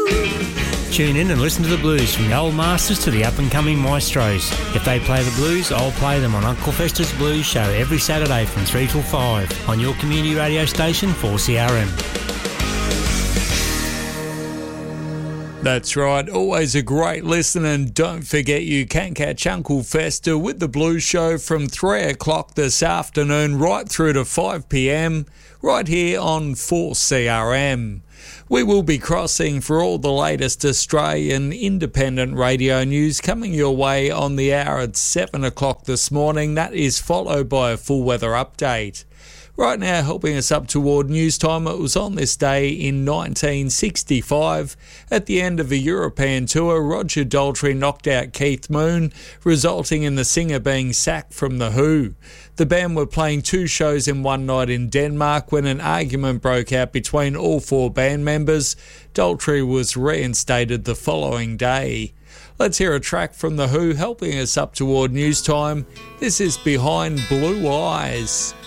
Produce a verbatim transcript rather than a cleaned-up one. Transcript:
Tune in and listen to the blues from the old masters to the up-and-coming maestros. If they play the blues, I'll play them on Uncle Fester's Blues Show every Saturday from three till five on your community radio station four C R M. That's right, always a great listen, and don't forget you can catch Uncle Fester with the Blues Show from three o'clock this afternoon right through to five p m right here on four C R M. We will be crossing for all the latest Australian independent radio news coming your way on the hour at seven o'clock this morning. That is followed by a full weather update. Right now, helping us up toward news time, it was on this day in nineteen sixty-five. At the end of a European tour, Roger Daltrey knocked out Keith Moon, resulting in the singer being sacked from The Who. The band were playing two shows in one night in Denmark when an argument broke out between all four band members. Daltrey was reinstated the following day. Let's hear a track from The Who helping us up toward news time. This is Behind Blue Eyes.